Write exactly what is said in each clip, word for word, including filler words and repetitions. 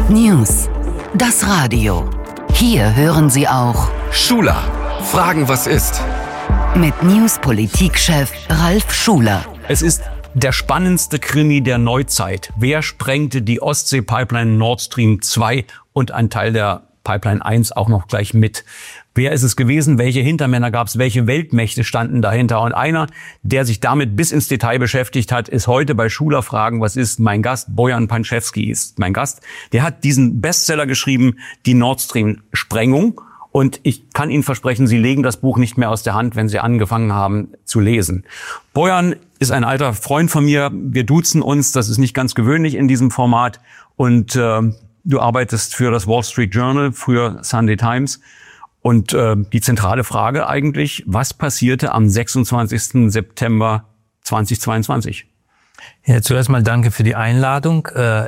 News. Das Radio. Hier hören Sie auch Schuler. Fragen, was ist? Mit News-Politik-Chef Ralf Schuler. Es ist der spannendste Krimi der Neuzeit. Wer sprengte die Ostsee-Pipeline Nord Stream zwei und ein Teil der Pipeline eins auch noch gleich mit? Wer ist es gewesen? Welche Hintermänner gab es? Welche Weltmächte standen dahinter? Und einer, der sich damit bis ins Detail beschäftigt hat, ist heute bei Schuler Fragen, was ist? Mein Gast, Bojan Pančevský ist mein Gast. Der hat diesen Bestseller geschrieben, die Nord Stream-Sprengung. Und ich kann Ihnen versprechen, Sie legen das Buch nicht mehr aus der Hand, wenn Sie angefangen haben zu lesen. Bojan ist ein alter Freund von mir. Wir duzen uns. Das ist nicht ganz gewöhnlich in diesem Format. Und äh, du arbeitest für das Wall Street Journal, früher Sunday Times. Und äh, die zentrale Frage eigentlich, was passierte am sechsundzwanzigsten September zweitausendzweiundzwanzig? Ja, zuerst mal danke für die Einladung.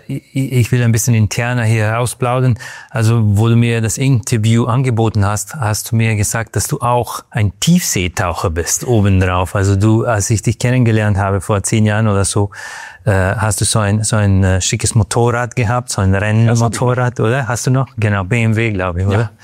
Ich will ein bisschen interner hier herausplaudern. Also, wo du mir das Interview angeboten hast, hast du mir gesagt, dass du auch ein Tiefseetaucher bist, obendrauf. Also du, als ich dich kennengelernt habe vor zehn Jahren oder so, hast du so ein, so ein schickes Motorrad gehabt, so ein Rennmotorrad, oder? Hast du noch? Genau, B M W, glaube ich, oder? Ja.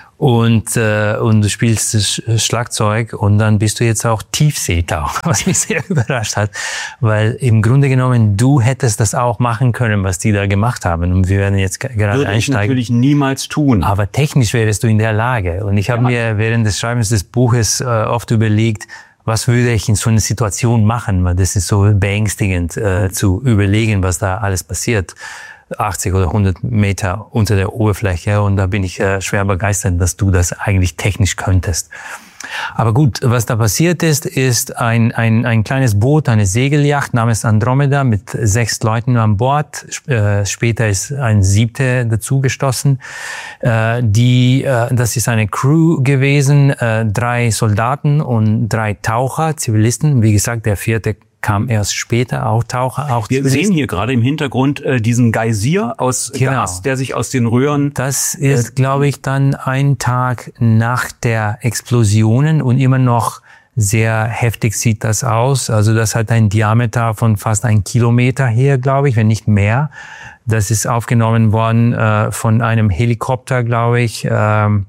Und, äh, und du spielst das Schlagzeug und dann bist du jetzt auch Tiefseetaucher, was mich sehr überrascht hat, weil im Grunde genommen du hättest das auch machen können, was die da gemacht haben, und wir werden jetzt gerade Würde einsteigen. Ich natürlich niemals tun. Aber technisch wärst du in der Lage, und ich habe ja. mir während des Schreibens des Buches äh, oft überlegt, was würde ich in so einer Situation machen, weil das ist so beängstigend äh, zu überlegen, was da alles passiert. achtzig oder hundert Meter unter der Oberfläche, und da bin ich äh, schwer begeistert, dass du das eigentlich technisch könntest. Aber gut, was da passiert ist, ist ein, ein, ein kleines Boot, eine Segelyacht namens Andromeda mit sechs Leuten an Bord. Äh, später ist ein siebter dazugestoßen. Äh, die, äh, das ist eine Crew gewesen, äh, drei Soldaten und drei Taucher, Zivilisten. Wie gesagt, der vierte kam erst später, auch Taucher, auch Wir sehen hier gerade im Hintergrund äh, diesen Geysir aus genau. Gas, der sich aus den Röhren... Das ist, äh, glaube ich, dann ein Tag nach der Explosionen, und immer noch sehr heftig sieht das aus. Also das hat einen Diameter von fast ein Kilometer hier, glaube ich, wenn nicht mehr. Das ist aufgenommen worden äh, von einem Helikopter, glaube ich, äh,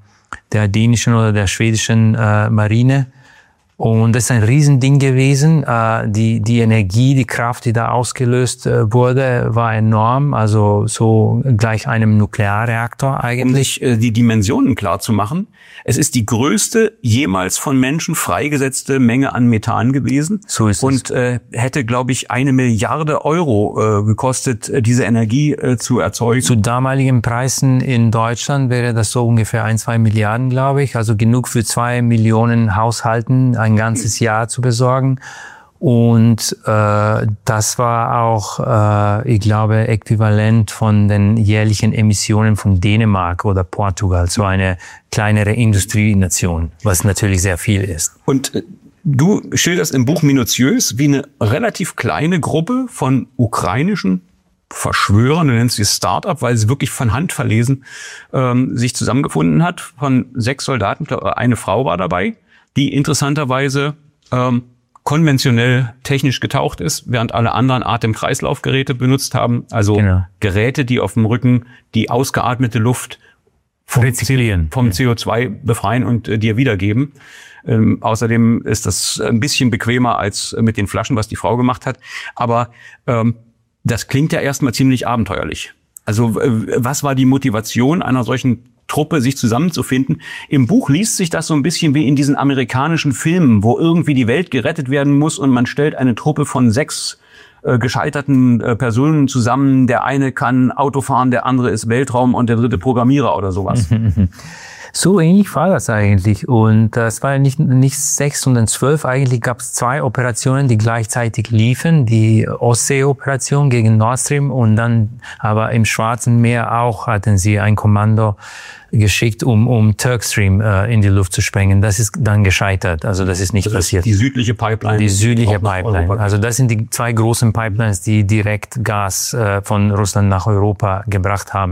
der dänischen oder der schwedischen äh, Marine. Und das ist ein Riesending gewesen. Die, die Energie, die Kraft, die da ausgelöst wurde, war enorm. Also so gleich einem Nuklearreaktor eigentlich. Um sich die Dimensionen klar zu machen. Es ist die größte jemals von Menschen freigesetzte Menge an Methan gewesen. So ist es. Und äh, hätte, glaube ich, eine Milliarde Euro äh, gekostet, diese Energie äh, zu erzeugen. Zu damaligen Preisen in Deutschland wäre das so ungefähr ein, zwei Milliarden, glaube ich. Also genug für zwei Millionen Haushalten ein ganzes Jahr zu besorgen. Und äh, das war auch, äh, ich glaube, äquivalent von den jährlichen Emissionen von Dänemark oder Portugal, so eine kleinere Industrienation, was natürlich sehr viel ist. Und äh, du schilderst im Buch minutiös, wie eine relativ kleine Gruppe von ukrainischen Verschwörern, du nennst sie Start-up, weil sie wirklich von Hand verlesen, ähm, sich zusammengefunden hat, von sechs Soldaten, eine Frau war dabei, die interessanterweise ähm, konventionell technisch getaucht ist, während alle anderen Atem-Kreislauf-Geräte benutzt haben. Also genau. Geräte, die auf dem Rücken die ausgeatmete Luft vom, vom C O zwei befreien und äh, dir wiedergeben. Ähm, außerdem ist das ein bisschen bequemer als mit den Flaschen, was die Frau gemacht hat. Aber ähm, das klingt ja erstmal ziemlich abenteuerlich. Also äh, was war die Motivation einer solchen Truppe, sich zusammenzufinden? Im Buch liest sich das so ein bisschen wie in diesen amerikanischen Filmen, wo irgendwie die Welt gerettet werden muss und man stellt eine Truppe von sechs äh, gescheiterten äh, Personen zusammen. Der eine kann Auto fahren, der andere ist Weltraum und der dritte Programmierer oder sowas. So ähnlich war das eigentlich. Und das war nicht, nicht sechs, sondern zwölf. Eigentlich gab es zwei Operationen, die gleichzeitig liefen. Die Ostsee-Operation gegen Nord Stream, und dann aber im Schwarzen Meer auch hatten sie ein Kommando geschickt, um, um Turkstream äh, in die Luft zu sprengen. Das ist dann gescheitert. Also das ist nicht das passiert. Ist die südliche Pipeline. Die südliche Pipeline. Also das sind die zwei großen Pipelines, die direkt Gas äh, von Russland nach Europa gebracht haben.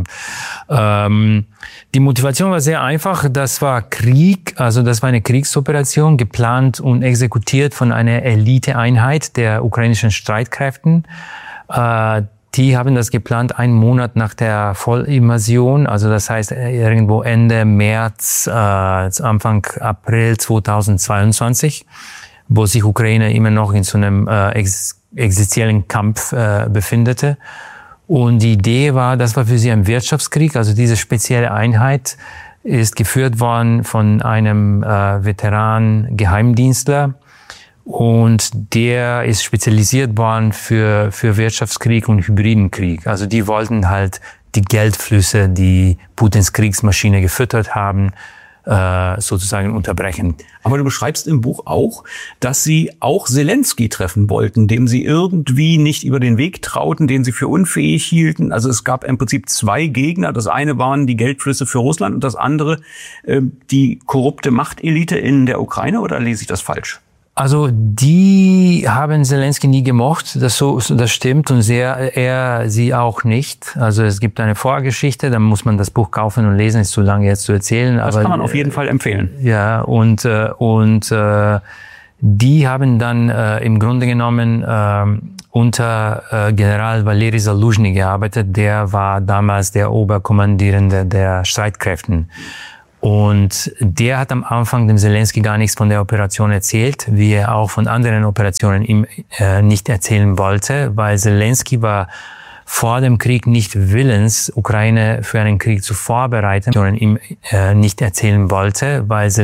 Ähm, die Motivation war sehr einfach. Das war Krieg. Also das war eine Kriegsoperation, geplant und exekutiert von einer Eliteeinheit der ukrainischen Streitkräften. Äh, die haben das geplant einen Monat nach der Vollinvasion, also das heißt irgendwo Ende März, äh, Anfang April zweitausendzweiundzwanzig, wo sich Ukraine immer noch in so einem äh, ex existenziellen Kampf äh, befindete. Und die Idee war, das war für sie ein Wirtschaftskrieg, also diese spezielle Einheit ist geführt worden von einem äh, Veteran-Geheimdienstler. Und der ist spezialisiert worden für, für Wirtschaftskrieg und Hybridenkrieg. Also die wollten halt die Geldflüsse, die Putins Kriegsmaschine gefüttert haben, äh, sozusagen unterbrechen. Aber du beschreibst im Buch auch, dass sie auch Zelensky treffen wollten, dem sie irgendwie nicht über den Weg trauten, den sie für unfähig hielten. Also es gab im Prinzip zwei Gegner. Das eine waren die Geldflüsse für Russland und das andere äh, die korrupte Machtelite in der Ukraine. Oder lese ich das falsch? Also die haben Zelensky nie gemocht, das so, das stimmt, und sehr, er sie auch nicht. Also es gibt eine Vorgeschichte, da muss man das Buch kaufen und lesen, ist zu lange jetzt zu erzählen. Das aber, kann man auf jeden Fall empfehlen. Ja, und äh, und äh, die haben dann äh, im Grunde genommen äh, unter äh, General Valeri Zaluzhny gearbeitet. Der war damals der Oberkommandierende der Streitkräften. Und der hat am Anfang dem Zelensky gar nichts von der Operation erzählt, wie er auch von anderen Operationen ihm äh, nicht erzählen wollte, weil Zelensky war vor dem Krieg nicht willens, Ukraine für einen Krieg zu vorbereiten, ihm äh, nicht erzählen wollte, weil Zelensky